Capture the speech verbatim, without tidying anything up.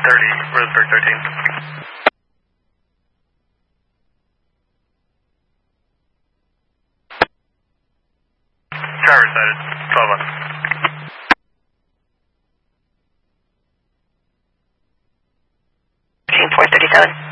thirty, Roseburg thirteen. Tower sighted, twelve one. four thirty-seven.